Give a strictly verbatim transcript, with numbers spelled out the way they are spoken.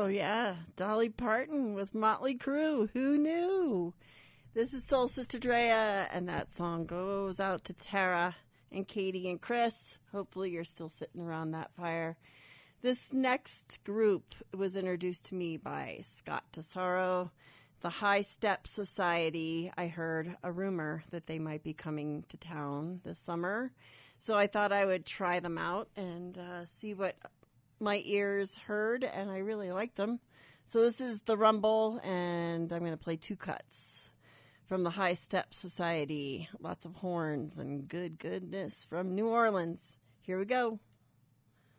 Oh, yeah. Dolly Parton with Motley Crue. Who knew? This is Soul Sister Drea, and that song goes out to Tara and Katie and Chris. Hopefully you're still sitting around that fire. This next group was introduced to me by Scott Tesoro, the High Step Society. I heard a rumor that they might be coming to town this summer, so I thought I would try them out and uh, see what my ears heard, and I really liked them. So this is The Rumble, and I'm going to play two cuts from the High Step Society. Lots of horns and good goodness from New Orleans. Here we go.